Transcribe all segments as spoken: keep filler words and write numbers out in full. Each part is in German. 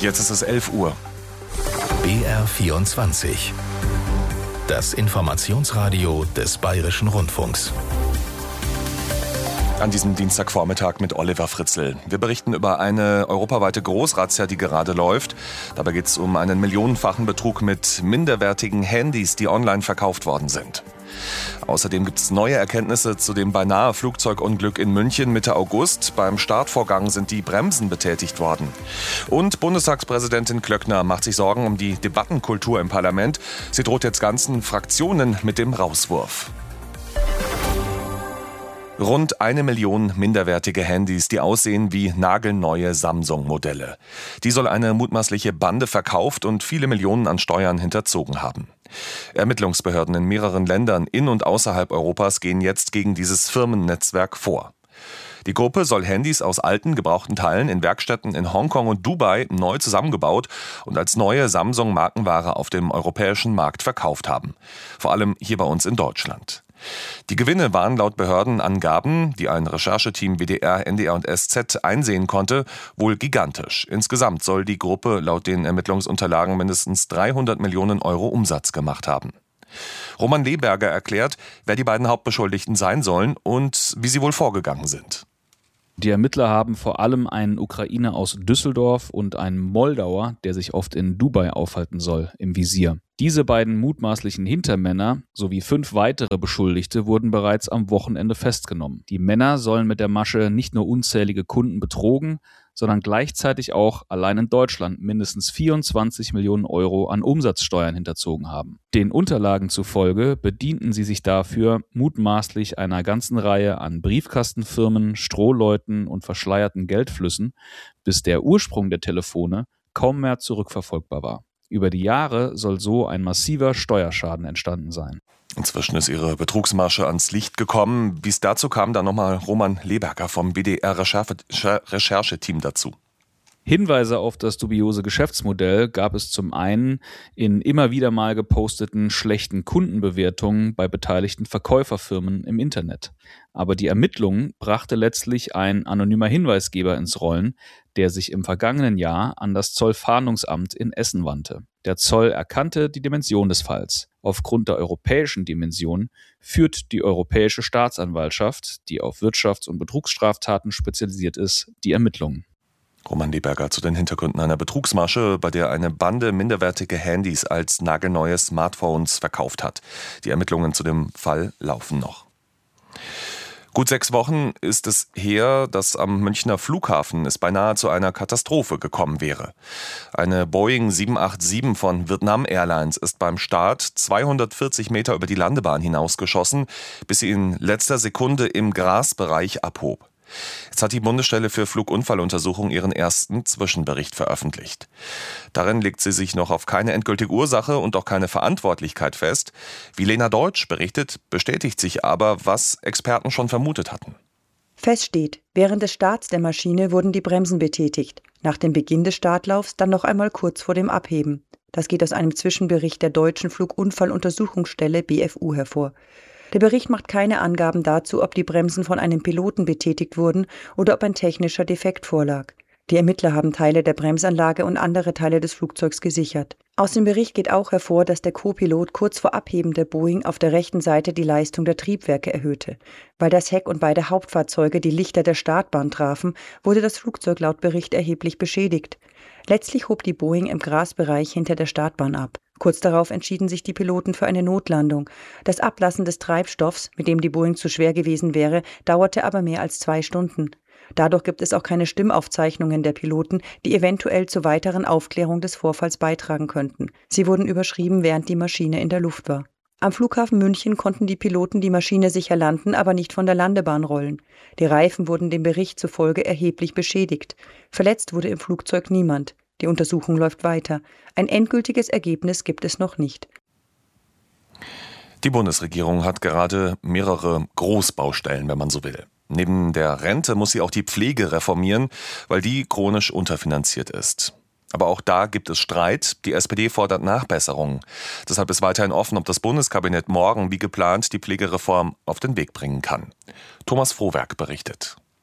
Jetzt ist es elf Uhr. B R vierundzwanzig. Das Informationsradio des Bayerischen Rundfunks. An diesem Dienstagvormittag mit Oliver Fritzl. Wir berichten über eine europaweite Großrazzia, die gerade läuft. Dabei geht es um einen millionenfachen Betrug mit minderwertigen Handys, die online verkauft worden sind. Außerdem gibt es neue Erkenntnisse zu dem beinahe Flugzeugunglück in München Mitte August. Beim Startvorgang sind die Bremsen betätigt worden. Und Bundestagspräsidentin Klöckner macht sich Sorgen um die Debattenkultur im Parlament. Sie droht jetzt ganzen Fraktionen mit dem Rauswurf. Rund eine Million minderwertige Handys, die aussehen wie nagelneue Samsung-Modelle. Die soll eine mutmaßliche Bande verkauft und viele Millionen an Steuern hinterzogen haben. Ermittlungsbehörden in mehreren Ländern in und außerhalb Europas gehen jetzt gegen dieses Firmennetzwerk vor. Die Gruppe soll Handys aus alten, gebrauchten Teilen in Werkstätten in Hongkong und Dubai neu zusammengebaut und als neue Samsung-Markenware auf dem europäischen Markt verkauft haben. Vor allem hier bei uns in Deutschland. Die Gewinne waren laut Behördenangaben, die ein Rechercheteam W D R, N D R und S Z einsehen konnte, wohl gigantisch. Insgesamt soll die Gruppe laut den Ermittlungsunterlagen mindestens dreihundert Millionen Euro Umsatz gemacht haben. Roman Leberger erklärt, wer die beiden Hauptbeschuldigten sein sollen und wie sie wohl vorgegangen sind. Die Ermittler haben vor allem einen Ukrainer aus Düsseldorf und einen Moldauer, der sich oft in Dubai aufhalten soll, im Visier. Diese beiden mutmaßlichen Hintermänner sowie fünf weitere Beschuldigte wurden bereits am Wochenende festgenommen. Die Männer sollen mit der Masche nicht nur unzählige Kunden betrogen, sondern gleichzeitig auch allein in Deutschland mindestens vierundzwanzig Millionen Euro an Umsatzsteuern hinterzogen haben. Den Unterlagen zufolge bedienten sie sich dafür mutmaßlich einer ganzen Reihe an Briefkastenfirmen, Strohleuten und verschleierten Geldflüssen, bis der Ursprung der Telefone kaum mehr zurückverfolgbar war. Über die Jahre soll so ein massiver Steuerschaden entstanden sein. Inzwischen ist ihre Betrugsmasche ans Licht gekommen. Wie es dazu kam, dann nochmal Roman Leberger vom W D R-Rechercheteam dazu. Hinweise auf das dubiose Geschäftsmodell gab es zum einen in immer wieder mal geposteten schlechten Kundenbewertungen bei beteiligten Verkäuferfirmen im Internet. Aber die Ermittlungen brachte letztlich ein anonymer Hinweisgeber ins Rollen, der sich im vergangenen Jahr an das Zollfahndungsamt in Essen wandte. Der Zoll erkannte die Dimension des Falls. Aufgrund der europäischen Dimension führt die Europäische Staatsanwaltschaft, die auf Wirtschafts- und Betrugsstraftaten spezialisiert ist, die Ermittlungen. Roman Leberger zu den Hintergründen einer Betrugsmasche, bei der eine Bande minderwertige Handys als nagelneue Smartphones verkauft hat. Die Ermittlungen zu dem Fall laufen noch. Gut sechs Wochen ist es her, dass am Münchner Flughafen es beinahe zu einer Katastrophe gekommen wäre. Eine Boeing sieben acht sieben von Vietnam Airlines ist beim Start zweihundertvierzig Meter über die Landebahn hinausgeschossen, bis sie in letzter Sekunde im Grasbereich abhob. Jetzt hat die Bundesstelle für Flugunfalluntersuchung ihren ersten Zwischenbericht veröffentlicht. Darin legt sie sich noch auf keine endgültige Ursache und auch keine Verantwortlichkeit fest. Wie Lena Deutsch berichtet, bestätigt sich aber, was Experten schon vermutet hatten. Fest steht, während des Starts der Maschine wurden die Bremsen betätigt. Nach dem Beginn des Startlaufs dann noch einmal kurz vor dem Abheben. Das geht aus einem Zwischenbericht der Deutschen Flugunfalluntersuchungsstelle B F U hervor. Der Bericht macht keine Angaben dazu, ob die Bremsen von einem Piloten betätigt wurden oder ob ein technischer Defekt vorlag. Die Ermittler haben Teile der Bremsanlage und andere Teile des Flugzeugs gesichert. Aus dem Bericht geht auch hervor, dass der Co-Pilot kurz vor Abheben der Boeing auf der rechten Seite die Leistung der Triebwerke erhöhte. Weil das Heck und beide Hauptfahrzeuge die Lichter der Startbahn trafen, wurde das Flugzeug laut Bericht erheblich beschädigt. Letztlich hob die Boeing im Grasbereich hinter der Startbahn ab. Kurz darauf entschieden sich die Piloten für eine Notlandung. Das Ablassen des Treibstoffs, mit dem die Boeing zu schwer gewesen wäre, dauerte aber mehr als zwei Stunden. Dadurch gibt es auch keine Stimmaufzeichnungen der Piloten, die eventuell zur weiteren Aufklärung des Vorfalls beitragen könnten. Sie wurden überschrieben, während die Maschine in der Luft war. Am Flughafen München konnten die Piloten die Maschine sicher landen, aber nicht von der Landebahn rollen. Die Reifen wurden dem Bericht zufolge erheblich beschädigt. Verletzt wurde im Flugzeug niemand. Die Untersuchung läuft weiter. Ein endgültiges Ergebnis gibt es noch nicht. Die Bundesregierung hat gerade mehrere Großbaustellen, wenn man so will. Neben der Rente muss sie auch die Pflege reformieren, weil die chronisch unterfinanziert ist. Aber auch da gibt es Streit. Die S P D fordert Nachbesserungen. Deshalb ist weiterhin offen, ob das Bundeskabinett morgen wie geplant die Pflegereform auf den Weg bringen kann. Thomas Frohwerk berichtet.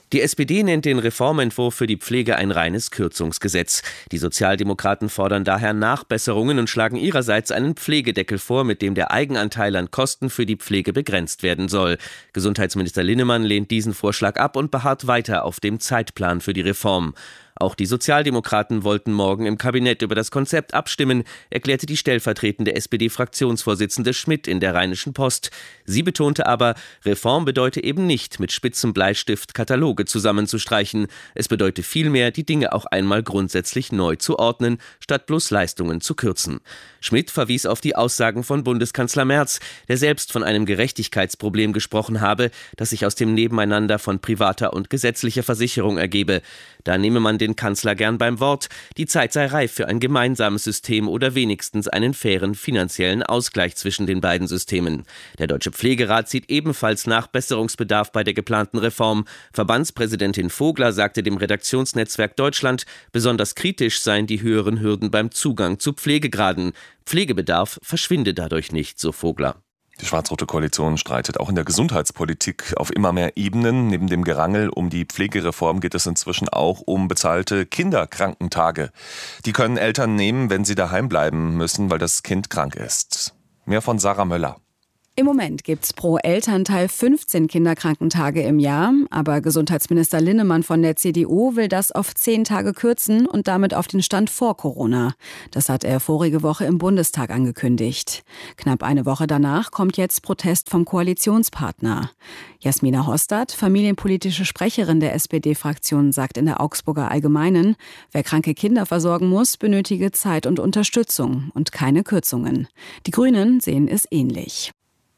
Die S P D nennt den Reformentwurf für die Pflege ein reines Kürzungsgesetz. Die Sozialdemokraten fordern daher Nachbesserungen und schlagen ihrerseits einen Pflegedeckel vor, mit dem der Eigenanteil an Kosten für die Pflege begrenzt werden soll. Gesundheitsminister Linnemann lehnt diesen Vorschlag ab und beharrt weiter auf dem Zeitplan für die Reform. Auch die Sozialdemokraten wollten morgen im Kabinett über das Konzept abstimmen, erklärte die stellvertretende S P D-Fraktionsvorsitzende Schmidt in der Rheinischen Post. Sie betonte aber, Reform bedeute eben nicht, mit spitzem Bleistift Kataloge zusammenzustreichen. Es bedeute vielmehr, die Dinge auch einmal grundsätzlich neu zu ordnen, statt bloß Leistungen zu kürzen. Schmidt verwies auf die Aussagen von Bundeskanzler Merz, der selbst von einem Gerechtigkeitsproblem gesprochen habe, das sich aus dem Nebeneinander von privater und gesetzlicher Versicherung ergebe. Da nehme man den Kanzler gern beim Wort. Die Zeit sei reif für ein gemeinsames System oder wenigstens einen fairen finanziellen Ausgleich zwischen den beiden Systemen. Der Deutsche Pflegerat sieht ebenfalls Nachbesserungsbedarf bei der geplanten Reform. Verbandspräsidentin Vogler sagte dem Redaktionsnetzwerk Deutschland, besonders kritisch seien die höheren Hürden beim Zugang zu Pflegegraden. Pflegebedarf verschwinde dadurch nicht, so Vogler. Die schwarz-rote Koalition streitet auch in der Gesundheitspolitik auf immer mehr Ebenen. Neben dem Gerangel um die Pflegereform geht es inzwischen auch um bezahlte Kinderkrankentage. Die können Eltern nehmen, wenn sie daheim bleiben müssen, weil das Kind krank ist. Mehr von Sarah Möller. Im Moment gibt's pro Elternteil fünfzehn Kinderkrankentage im Jahr, aber Gesundheitsminister Linnemann von der C D U will das auf zehn Tage kürzen und damit auf den Stand vor Corona. Das hat er vorige Woche im Bundestag angekündigt. Knapp eine Woche danach kommt jetzt Protest vom Koalitionspartner. Jasmina Hostad, familienpolitische Sprecherin der S P D-Fraktion, sagt in der Augsburger Allgemeinen, wer kranke Kinder versorgen muss, benötige Zeit und Unterstützung und keine Kürzungen. Die Grünen sehen es ähnlich.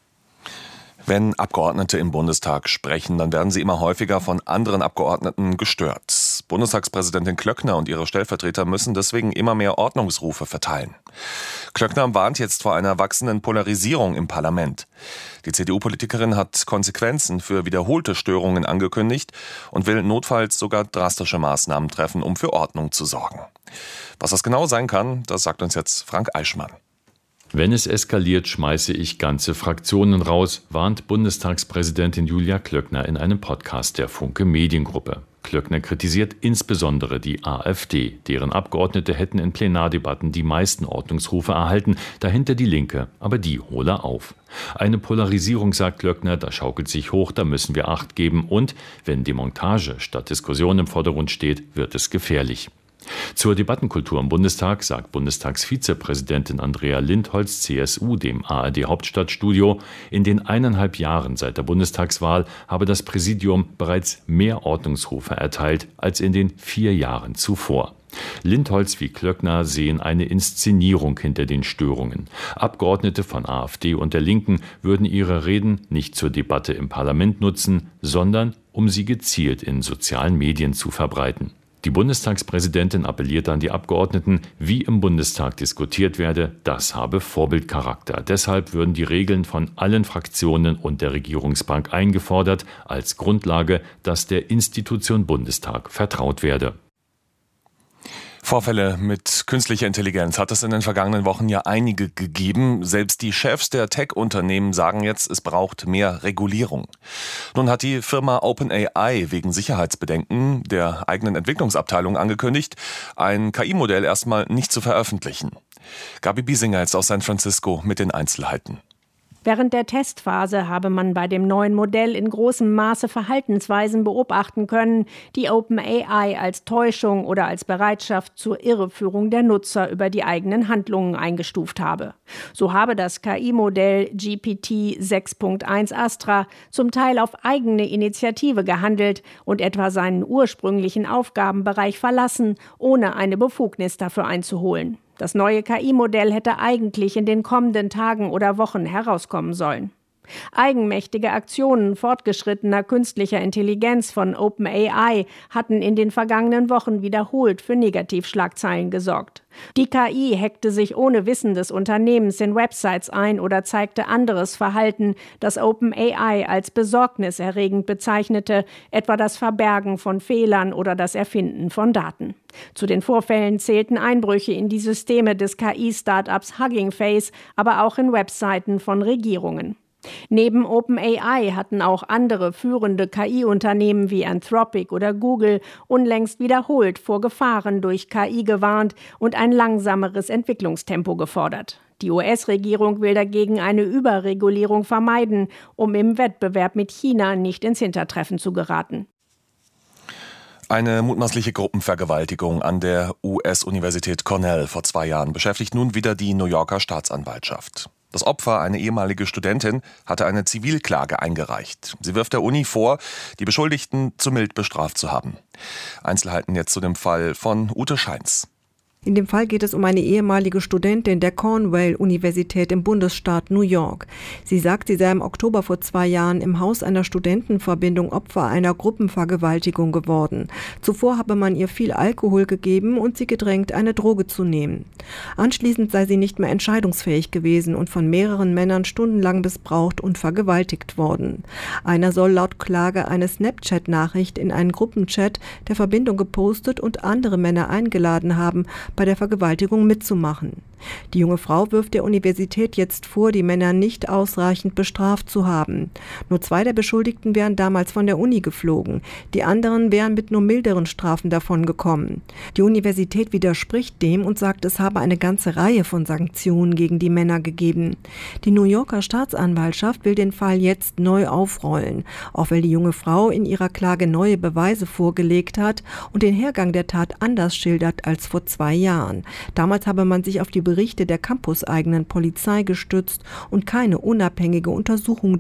Wenn Abgeordnete im Bundestag sprechen, dann werden sie immer häufiger von anderen Abgeordneten gestört. Bundestagspräsidentin Klöckner und ihre Stellvertreter müssen deswegen immer mehr Ordnungsrufe verteilen. Klöckner warnt jetzt vor einer wachsenden Polarisierung im Parlament. Die C D U-Politikerin hat Konsequenzen für wiederholte Störungen angekündigt und will notfalls sogar drastische Maßnahmen treffen, um für Ordnung zu sorgen. Was das genau sein kann, das sagt uns jetzt Frank Eichmann. Wenn es eskaliert, schmeiße ich ganze Fraktionen raus, warnt Bundestagspräsidentin Julia Klöckner in einem Podcast der Funke Mediengruppe. Klöckner kritisiert insbesondere die AfD. Deren Abgeordnete hätten in Plenardebatten die meisten Ordnungsrufe erhalten, dahinter die Linke, aber die hole auf. Eine Polarisierung, sagt Klöckner, da schaukelt sich hoch, da müssen wir Acht geben und, wenn Demontage statt Diskussion im Vordergrund steht, wird es gefährlich. Zur Debattenkultur im Bundestag sagt Bundestagsvizepräsidentin Andrea Lindholz, C S U, dem A R D-Hauptstadtstudio, in den eineinhalb Jahren seit der Bundestagswahl habe das Präsidium bereits mehr Ordnungsrufe erteilt als in den vier Jahren zuvor. Lindholz wie Klöckner sehen eine Inszenierung hinter den Störungen. Abgeordnete von AfD und der Linken würden ihre Reden nicht zur Debatte im Parlament nutzen, sondern um sie gezielt in sozialen Medien zu verbreiten. Die Bundestagspräsidentin appelliert an die Abgeordneten, wie im Bundestag diskutiert werde, das habe Vorbildcharakter. Deshalb würden die Regeln von allen Fraktionen und der Regierungsbank eingefordert, als Grundlage, dass der Institution Bundestag vertraut werde. Vorfälle mit künstlicher Intelligenz hat es in den vergangenen Wochen ja einige gegeben. Selbst die Chefs der Tech-Unternehmen sagen jetzt, es braucht mehr Regulierung. Nun hat die Firma OpenAI wegen Sicherheitsbedenken der eigenen Entwicklungsabteilung angekündigt, ein K I-Modell erstmal nicht zu veröffentlichen. Gabi Biesinger jetzt aus San Francisco mit den Einzelheiten. Während der Testphase habe man bei dem neuen Modell in großem Maße Verhaltensweisen beobachten können, die OpenAI als Täuschung oder als Bereitschaft zur Irreführung der Nutzer über die eigenen Handlungen eingestuft habe. So habe das K I-Modell G P T sechs Punkt eins Astra zum Teil auf eigene Initiative gehandelt und etwa seinen ursprünglichen Aufgabenbereich verlassen, ohne eine Befugnis dafür einzuholen. Das neue K I-Modell hätte eigentlich in den kommenden Tagen oder Wochen herauskommen sollen. Eigenmächtige Aktionen fortgeschrittener künstlicher Intelligenz von OpenAI hatten in den vergangenen Wochen wiederholt für Negativschlagzeilen gesorgt. Die K I hackte sich ohne Wissen des Unternehmens in Websites ein oder zeigte anderes Verhalten, das OpenAI als besorgniserregend bezeichnete, etwa das Verbergen von Fehlern oder das Erfinden von Daten. Zu den Vorfällen zählten Einbrüche in die Systeme des K I-Startups Hugging Face, aber auch in Webseiten von Regierungen. Neben OpenAI hatten auch andere führende K I-Unternehmen wie Anthropic oder Google unlängst wiederholt vor Gefahren durch K I gewarnt und ein langsameres Entwicklungstempo gefordert. Die U S-Regierung will dagegen eine Überregulierung vermeiden, um im Wettbewerb mit China nicht ins Hintertreffen zu geraten. Eine mutmaßliche Gruppenvergewaltigung an der U S-Universität Cornell vor zwei Jahren beschäftigt nun wieder die New Yorker Staatsanwaltschaft. Das Opfer, eine ehemalige Studentin, hatte eine Zivilklage eingereicht. Sie wirft der Uni vor, die Beschuldigten zu mild bestraft zu haben. Einzelheiten jetzt zu dem Fall von Ute Scheins. In dem Fall geht es um eine ehemalige Studentin der Cornell-Universität im Bundesstaat New York. Sie sagt, sie sei im Oktober vor zwei Jahren im Haus einer Studentenverbindung Opfer einer Gruppenvergewaltigung geworden. Zuvor habe man ihr viel Alkohol gegeben und sie gedrängt, eine Droge zu nehmen. Anschließend sei sie nicht mehr entscheidungsfähig gewesen und von mehreren Männern stundenlang missbraucht und vergewaltigt worden. Einer soll laut Klage eine Snapchat-Nachricht in einen Gruppenchat der Verbindung gepostet und andere Männer eingeladen haben, bei der Vergewaltigung mitzumachen. Die junge Frau wirft der Universität jetzt vor, die Männer nicht ausreichend bestraft zu haben. Nur zwei der Beschuldigten wären damals von der Uni geflogen. Die anderen wären mit nur milderen Strafen davongekommen. Die Universität widerspricht dem und sagt, es habe eine ganze Reihe von Sanktionen gegen die Männer gegeben. Die New Yorker Staatsanwaltschaft will den Fall jetzt neu aufrollen, auch weil die junge Frau in ihrer Klage neue Beweise vorgelegt hat und den Hergang der Tat anders schildert als vor zwei Jahren. Damals habe man sich auf die Berichte der campuseigenen Polizei gestützt und keine unabhängige Untersuchung